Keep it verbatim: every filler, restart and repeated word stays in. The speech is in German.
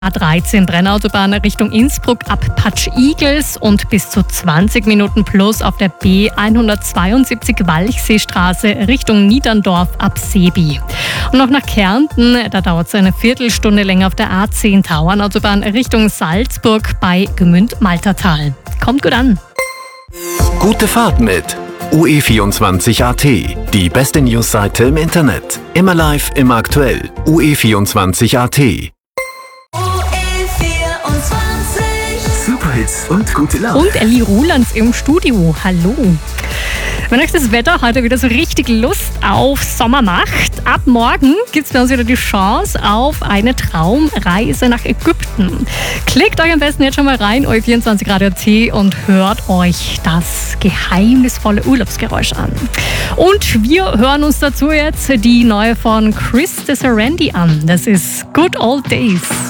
A dreizehn Brennautobahn Richtung Innsbruck ab Patsch Igels und bis zu zwanzig Minuten plus auf der B hundertzweiundsiebzig Walchseestraße Richtung Niederndorf ab Sebi. Und noch nach Kärnten, da dauert es eine Viertelstunde länger auf der A zehn Tauernautobahn Richtung Salzburg bei Gmünd-Maltertal. Kommt gut an. Gute Fahrt mit U E vierundzwanzig Punkt A T, die beste Newsseite im Internet. Immer live, immer aktuell. U E vierundzwanzig Punkt A T. Superhits und gute Laune. Und Elli Rulands im Studio. Hallo. Wenn euch das Wetter heute wieder so richtig Lust auf Sommer macht, ab morgen gibt es bei uns wieder die Chance auf eine Traumreise nach Ägypten. Klickt euch am besten jetzt schon mal rein, U E vierundzwanzig Radio Punkt A T, und hört euch das geheimnisvolle Urlaubsgeräusch an. Und wir hören uns dazu jetzt die neue von Chris Desirandi an. Das ist Good Old Days.